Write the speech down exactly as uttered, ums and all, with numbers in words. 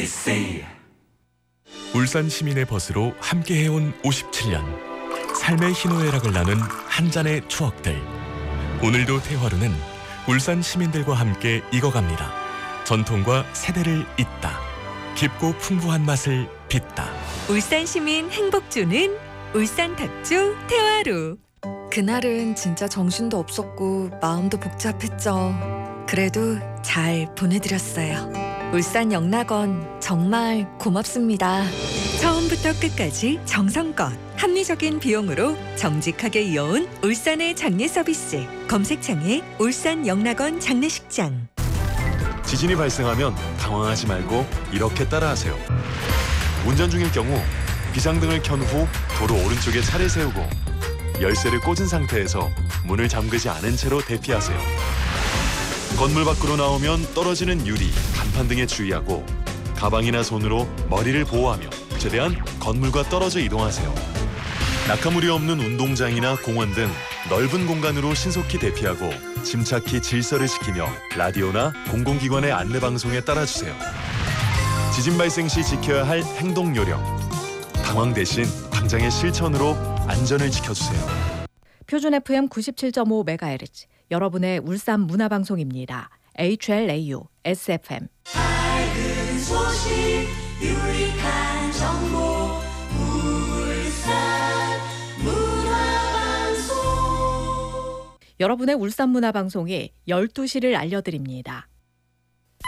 엠비씨 울산 시민의 벗으로 함께해온 오십칠 년. 삶의 희노애락을 나눈 한 잔의 추억들. 오늘도 태화루는 울산 시민들과 함께 익어갑니다. 전통과 세대를 잇다. 깊고 풍부한 맛을 빚다. 울산 시민 행복 주는 울산 탁주 태화루. 그날은 진짜 정신도 없었고 마음도 복잡했죠. 그래도 잘 보내드렸어요. 울산 영락원 정말 고맙습니다. 처음부터 끝까지 정성껏 합리적인 비용으로 정직하게 이어온 울산의 장례 서비스. 검색창에 울산 영락원 장례식장. 지진이 발생하면 당황하지 말고 이렇게 따라하세요. 운전 중일 경우 비상등을 켠 후 도로 오른쪽에 차를 세우고 열쇠를 꽂은 상태에서 문을 잠그지 않은 채로 대피하세요. 건물 밖으로 나오면 떨어지는 유리, 간판 등에 주의하고 가방이나 손으로 머리를 보호하며 최대한 건물과 떨어져 이동하세요. 낙하물이 없는 운동장이나 공원 등 넓은 공간으로 신속히 대피하고 침착히 질서를 지키며 라디오나 공공기관의 안내방송에 따라주세요. 지진 발생 시 지켜야 할 행동 요령. 당황 대신 당장의 실천으로 안전을 지켜주세요. 표준 에프엠 구십칠 점 오 메가헤르츠 여러분의 울산 문화방송입니다. 에이치엘에이유 에스에프엠. 밝은 소식 유익한 정보 울산 문화방송. 여러분의 울산 문화방송이 열두 시를 알려드립니다.